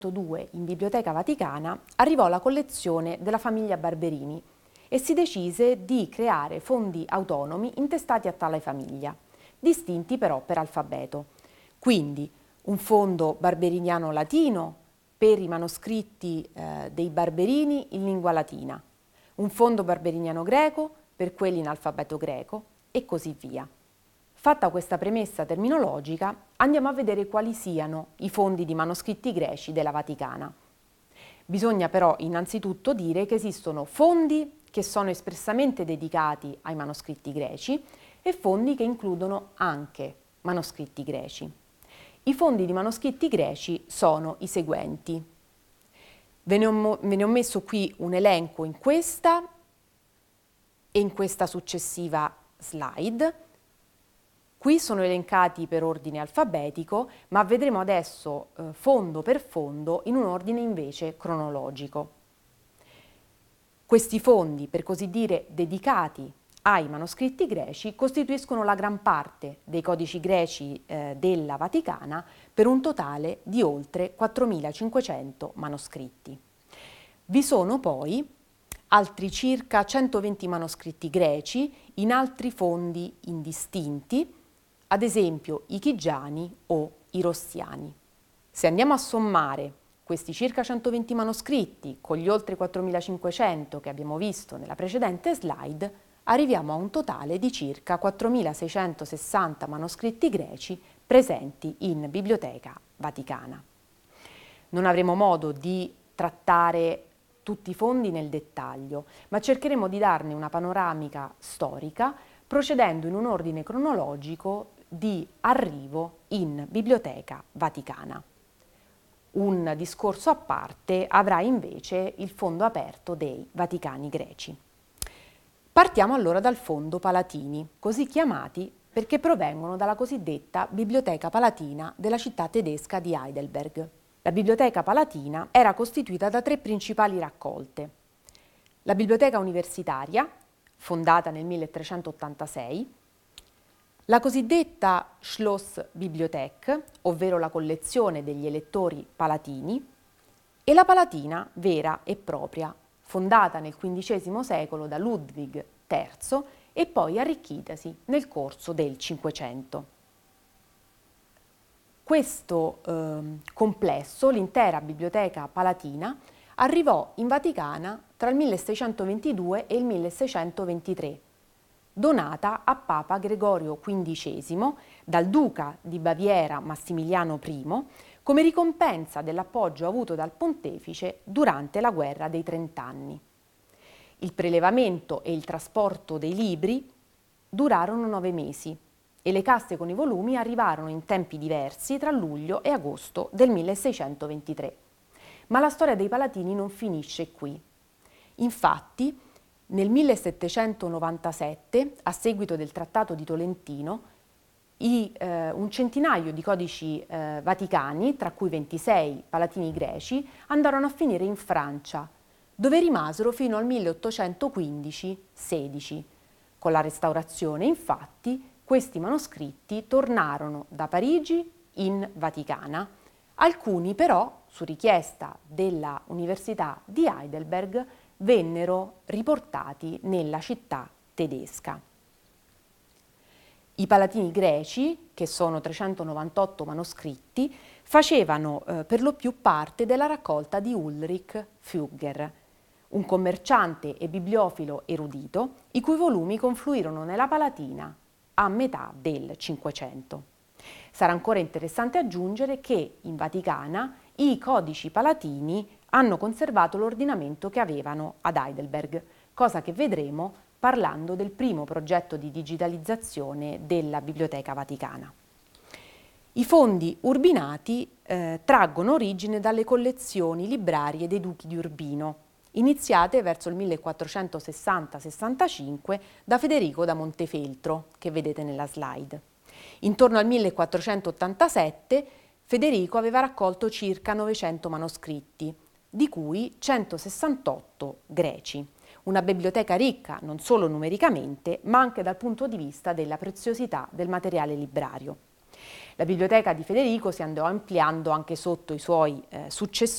1902 in Biblioteca Vaticana arrivò la collezione della famiglia Barberini e si decise di creare fondi autonomi intestati a tale famiglia, distinti però per alfabeto. Quindi un fondo barberiniano latino per i manoscritti dei Barberini in lingua latina, un fondo barberiniano greco per quelli in alfabeto greco e così via. Fatta questa premessa terminologica, andiamo a vedere quali siano i fondi di manoscritti greci della Vaticana. Bisogna però innanzitutto dire che esistono fondi che sono espressamente dedicati ai manoscritti greci e fondi che includono anche manoscritti greci. I fondi di manoscritti greci sono i seguenti. Ve ne ho messo qui un elenco in questa e in questa successiva slide. Qui sono elencati per ordine alfabetico, ma vedremo adesso fondo per fondo in un ordine invece cronologico. Questi fondi, per così dire, dedicati ai manoscritti greci, costituiscono la gran parte dei codici greci della Vaticana per un totale di oltre 4.500 manoscritti. Vi sono poi altri circa 120 manoscritti greci in altri fondi indistinti, ad esempio i chigiani o i rossiani. Se andiamo a sommare questi circa 120 manoscritti con gli oltre 4.500 che abbiamo visto nella precedente slide, arriviamo a un totale di circa 4.660 manoscritti greci presenti in Biblioteca Vaticana. Non avremo modo di trattare tutti i fondi nel dettaglio, ma cercheremo di darne una panoramica storica procedendo in un ordine cronologico di arrivo in Biblioteca Vaticana. Un discorso a parte avrà invece il fondo aperto dei Vaticani greci. Partiamo allora dal fondo Palatini, così chiamati perché provengono dalla cosiddetta Biblioteca Palatina della città tedesca di Heidelberg. La Biblioteca Palatina era costituita da tre principali raccolte. La Biblioteca Universitaria, fondata nel 1386, la cosiddetta Schlossbibliothek, ovvero la collezione degli elettori palatini, e la Palatina vera e propria, fondata nel XV secolo da Ludwig III e poi arricchitasi nel corso del Cinquecento. Questo complesso, l'intera Biblioteca Palatina, arrivò in Vaticana tra il 1622 e il 1623, donata a Papa Gregorio XV dal Duca di Baviera Massimiliano I come ricompensa dell'appoggio avuto dal Pontefice durante la Guerra dei Trent'anni. Il prelevamento e il trasporto dei libri durarono 9 mesi e le casse con i volumi arrivarono in tempi diversi tra luglio e agosto del 1623. Ma la storia dei Palatini non finisce qui. Infatti, nel 1797, a seguito del Trattato di Tolentino, un centinaio di codici vaticani, tra cui 26 palatini greci, andarono a finire in Francia, dove rimasero fino al 1815-16. Con la Restaurazione, infatti, questi manoscritti tornarono da Parigi in Vaticana. Alcuni però, su richiesta della Università di Heidelberg, vennero riportati nella città tedesca. I palatini greci, che sono 398 manoscritti, facevano per lo più parte della raccolta di Ulrich Fugger, un commerciante e bibliofilo erudito, i cui volumi confluirono nella Palatina a metà del Cinquecento. Sarà ancora interessante aggiungere che in Vaticana i codici palatini hanno conservato l'ordinamento che avevano ad Heidelberg, cosa che vedremo parlando del primo progetto di digitalizzazione della Biblioteca Vaticana. I fondi urbinati traggono origine dalle collezioni librarie dei duchi di Urbino, iniziate verso il 1460-65 da Federico da Montefeltro, che vedete nella slide. Intorno al 1487 Federico aveva raccolto circa 900 manoscritti, di cui 168 greci. Una biblioteca ricca non solo numericamente, ma anche dal punto di vista della preziosità del materiale librario. La biblioteca di Federico si andò ampliando anche sotto i suoi successori